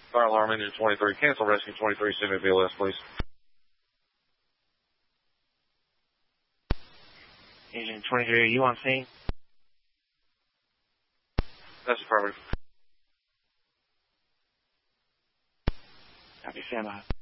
Fire alarm engine 23. Cancel rescue 23. Send me a BLS, please. Engine 23, are you on scene? That's affirmative. Copy, stand by.